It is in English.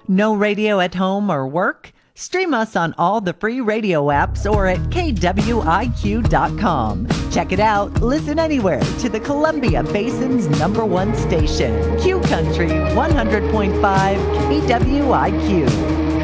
No radio at home or work? Stream us on all the free radio apps or at kwiq.com. Check it out. Listen anywhere to the Columbia Basin's #1 station, Q Country 100.5 KWIQ.